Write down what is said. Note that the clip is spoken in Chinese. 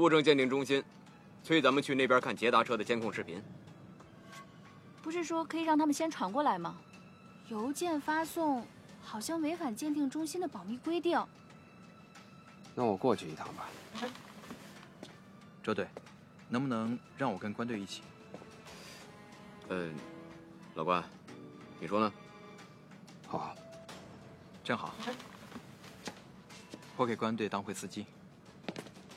路政鉴定中心催咱们去那边看捷达车的监控视频。 不是说可以让他们先传过来吗？邮件发送好像违反鉴定中心的保密规定。 那我过去一趟吧。 周队，能不能让我跟关队一起？ 老关，你说呢？ 好， 正好，我给关队当回司机。